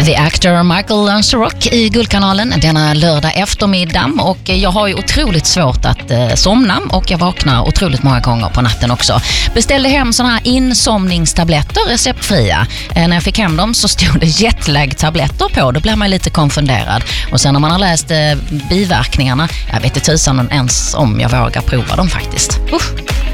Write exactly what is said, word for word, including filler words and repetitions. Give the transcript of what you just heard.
The Actor Michael Learns to Rock i Guldkanalen denna lördag eftermiddag, och jag har ju otroligt svårt att eh, somna och jag vaknar otroligt många gånger på natten också. Beställde hem såna här insomningstabletter, receptfria. Eh, när jag fick hem dem så stod det jetlag-tabletter på. Då blir man lite konfunderad. Och sen när man har läst eh, biverkningarna, jag vet inte tusan ens om jag vågar prova dem faktiskt. Usch.